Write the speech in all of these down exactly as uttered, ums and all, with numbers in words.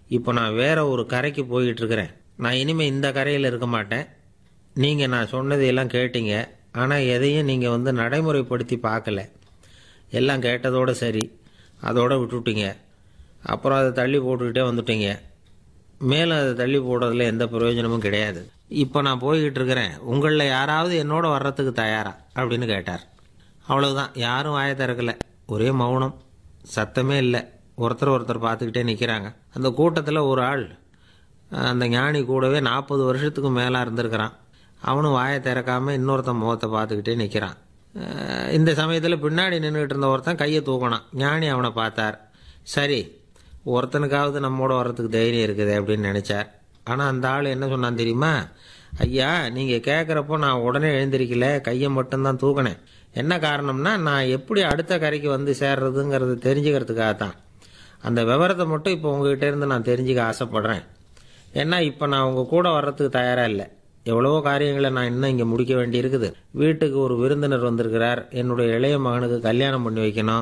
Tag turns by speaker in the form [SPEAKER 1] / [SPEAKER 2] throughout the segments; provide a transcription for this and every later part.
[SPEAKER 1] இப்போ நான் வேற ஒரு கரைக்கு போயிட்டு இருக்கிறேன். நான் இனிமேல் இந்த கரையில் இருக்க மாட்டேன். நீங்கள் நான் சொன்னதையெல்லாம் கேட்டீங்க, ஆனால் எதையும் நீங்கள் வந்து நடைமுறைப்படுத்தி பார்க்கல. எல்லாம் கேட்டதோடு சரி, அதோட விட்டுவிட்டீங்க. அப்புறம் அதை தள்ளி போட்டுக்கிட்டே வந்துட்டீங்க. மேலும் அதை தள்ளி போடுறதுல எந்த பிரயோஜனமும் கிடையாது. இப்போ நான் போய்கிட்டு இருக்கிறேன், உங்களில் யாராவது என்னோட வர்றதுக்கு தயாரா அப்படின்னு கேட்டார். அவ்வளவுதான், யாரும் வாயை திறக்கலை. ஒரே மௌனம், சத்தமே இல்லை. ஒருத்தர் ஒருத்தர் பார்த்துக்கிட்டே நிற்கிறாங்க. அந்த கூட்டத்தில் ஒரு ஆள் அந்த ஞானி கூடவே நாற்பது வருஷத்துக்கு மேலே இருந்திருக்கிறான். அவனும் வாயை திறக்காமல் இன்னொருத்தன் முகத்தை பார்த்துக்கிட்டே நிற்கிறான். இந்த சமயத்தில் பின்னாடி நின்றுக்கிட்டு இருந்த ஒருத்தன் கையை தூக்கினான். ஞானி அவனை பார்த்தார். சரி, ஒருத்தனுக்காவது நம்மோட வர்றதுக்கு தைரியம் இருக்குது அப்படின்னு நினச்சார். ஆனால் அந்த ஆள் என்ன சொன்னான் தெரியுமா? ஐயா, நீங்கள் கேட்குறப்போ நான் உடனே எழுந்திருக்கல, கையை மட்டும்தான் தூக்கினேன். என்ன காரணம்னா, நான் எப்படி அடுத்த கரைக்கு வந்து சேர்றதுங்கிறது தெரிஞ்சுக்கிறதுக்காகத்தான். அந்த விவரத்தை மட்டும் இப்போ உங்ககிட்ட இருந்து நான் தெரிஞ்சுக்க ஆசைப்பட்றேன். ஏன்னா இப்போ நான் உங்கள் கூட வர்றதுக்கு தயாராக இல்லை. எவ்வளவோ காரியங்களை நான் இன்னும் இங்கே முடிக்க வேண்டி இருக்குது. வீட்டுக்கு ஒரு விருந்தினர் வந்திருக்கிறார். என்னுடைய இளைய மகனுக்கு கல்யாணம் பண்ணி வைக்கணும்.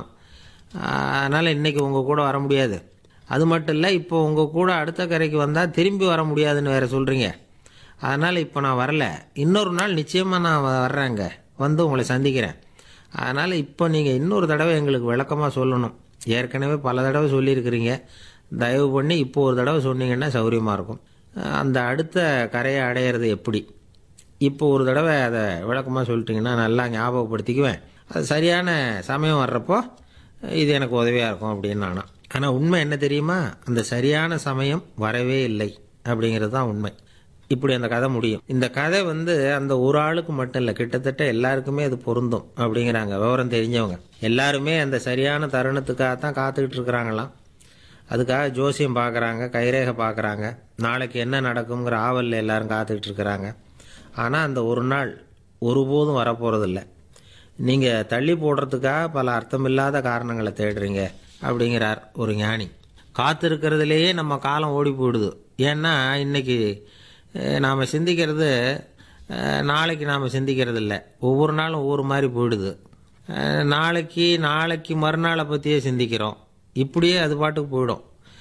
[SPEAKER 1] அதனால் இன்றைக்கி உங்கள் கூட வர முடியாது. அது மட்டும் இல்லை, இப்போ உங்கள் கூட அடுத்த கரைக்கு வந்தால் திரும்பி வர முடியாதுன்னு வேறு சொல்கிறீங்க. அதனால் இப்போ நான் வரல. இன்னொரு நாள் நிச்சயமாக நான் வர்றேங்க, வந்து உங்களை சந்திக்கிறேன். அதனால் இப்போ நீங்கள் இன்னொரு தடவை எங்களுக்கு விளக்கமாக சொல்லணும். ஏற்கனவே பல தடவை சொல்லியிருக்கிறீங்க. தயவு பண்ணி இப்போ ஒரு தடவை சொன்னீங்கன்னா சௌகரியமாக இருக்கும். அந்த அடுத்த கரையை அடையிறது எப்படி? இப்போ ஒரு தடவை அதை விளக்கமாக சொல்லிட்டிங்கன்னா நல்லா ஞாபகப்படுத்திக்குவேன். அது சரியான சமயம் வர்றப்போ இது எனக்கு உதவியாக இருக்கும் அப்படின்னு நானும். ஆனால் உண்மை என்ன தெரியுமா? அந்த சரியான சமயம் வரவே இல்லை அப்படிங்கிறது தான் உண்மை. இப்படி அந்த கதை முடியும். இந்த கதை வந்து அந்த ஒரு ஆளுக்கு மட்டும் இல்லை, கிட்டத்தட்ட எல்லாருக்குமே அது பொருந்தும் அப்படிங்கிறாங்க விவரம் தெரிஞ்சவங்க. எல்லாருமே அந்த சரியான தருணத்துக்காக தான் காத்துக்கிட்டு இருக்கிறாங்களாம். அதுக்காக ஜோசியம் பார்க்குறாங்க, கைரேகை பார்க்குறாங்க, நாளைக்கு என்ன நடக்குங்கிற ஆவலில் எல்லாரும் காத்துக்கிட்டு இருக்கிறாங்க. ஆனால் அந்த ஒரு நாள் ஒருபோதும் வரப்போகிறதில்ல. நீங்கள் தள்ளி போடுறதுக்காக பல அர்த்தமில்லாத காரணங்களை தேடுறீங்க அப்படிங்கிறார் ஒரு ஞானி. காத்திருக்கிறதுலேயே நம்ம காலம் ஓடி போயிடுது. ஏன்னா இன்றைக்கி நாம் சிந்திக்கிறது நாளைக்கு நாம் சிந்திக்கிறது இல்லை. ஒவ்வொரு நாளும் ஒவ்வொரு மாதிரி போயிடுது. நாளைக்கு நாளைக்கு மறுநாளை பற்றியே சிந்திக்கிறோம். இப்படியே அது பாட்டுக்கு போயிடும்.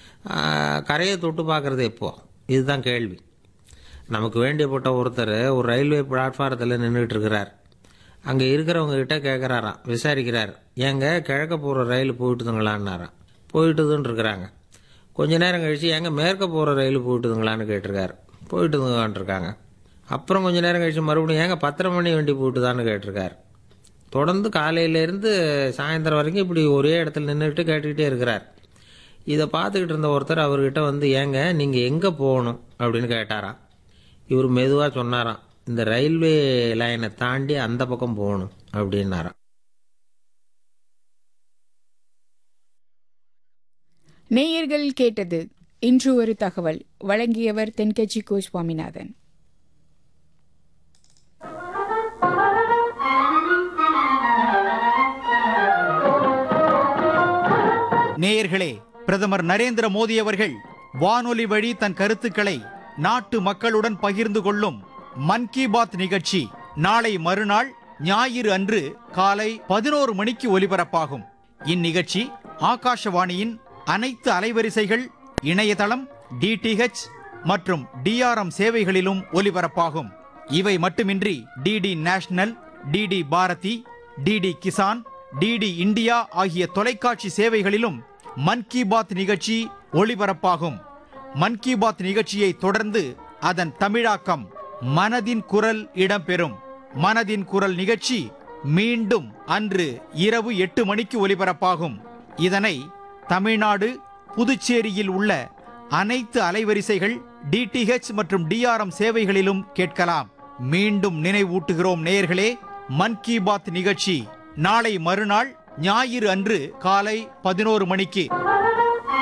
[SPEAKER 1] கரையை தொட்டு பார்க்குறது எப்போ? இதுதான் கேள்வி. நமக்கு வேண்டியப்பட்ட ஒருத்தர் ஒரு ரயில்வே பிளாட்ஃபாரத்தில் நின்றுட்டு இருக்கிறார். அங்கே இருக்கிறவங்ககிட்ட கேட்குறாராம், விசாரிக்கிறார். ஏங்க கிழக்க போகிற ரயில் போயிட்டுதுங்களான்னாராம். போயிட்டுதுன்னு இருக்கிறாங்க. கொஞ்ச நேரம் கழித்து ஏங்க மேற்க போகிற ரயில் போயிட்டுதுங்களான்னு கேட்டிருக்காரு. போயிட்டுதுங்களான் இருக்காங்க. அப்புறம் கொஞ்சம் நேரம் கழித்து மறுபடியும் ஏங்க பத்தரை மணி வண்டி போயிட்டுதான்னு கேட்டிருக்காரு. தொடர்ந்து காலையிலேருந்து சாயந்தரம் வரைக்கும் இப்படி ஒரே இடத்துல நின்றுட்டு கேட்டுக்கிட்டே இருக்கிறார். இதை பார்த்துக்கிட்டு இருந்த ஒருத்தர் அவர்கிட்ட வந்து ஏங்க நீங்கள் எங்கே போகணும் அப்படின்னு கேட்டாராம். இவர் மெதுவாக சொன்னாராம், இந்த ரயில்வே லைனை தாண்டி அந்த பக்கம் போகணும் அப்படின்னாராம்.
[SPEAKER 2] நேயர்கள் கேட்டது இன்று ஒரு தகவல். வழங்கியவர் தென்கட்சி கோ சுவாமிநாதன்.
[SPEAKER 3] நேயர்களே, பிரதமர் நரேந்திர மோடி அவர்கள் வானொலி வழி தன் கருத்துக்களை நாட்டு மக்களுடன் பகிர்ந்து கொள்ளும் மன் கி பாத் நிகழ்ச்சி நாளை மறுநாள் ஞாயிறு அன்று காலை பதினோரு மணிக்கு ஒலிபரப்பாகும். இந்நிகழ்ச்சி ஆகாஷவாணியின் அனைத்து அலைவரிசைகள், இணையதளம், டிடிஹெச் மற்றும் டிஆர்எம் சேவைகளிலும் ஒலிபரப்பாகும். இவை மட்டுமின்றி DD national, DD Bharathi, DD Kisan, DD India ஆகிய தொலைக்காட்சி சேவைகளிலும் மன் கி பாத் நிகழ்ச்சி ஒளிபரப்பாகும். மன் கி பாத் நிகழ்ச்சியை தொடர்ந்து அதன் தமிழாக்கம் மனதின் குரல் இடம்பெறும். மனதின் குரல் நிகழ்ச்சி மீண்டும் அன்று இரவு எட்டு மணிக்கு ஒலிபரப்பாகும். இதனை தமிழ்நாடு, புதுச்சேரியில் உள்ள அனைத்து அலைவரிசைகள், டிடிஹெச் மற்றும் டிஆர்எம் சேவைகளிலும் கேட்கலாம். மீண்டும் நினைவூட்டுகிறோம் நேயர்களே, மன் கி பாத் நிகழ்ச்சி நாளை மறுநாள் ஞாயிறு அன்று காலை பதினோரு மணிக்கு.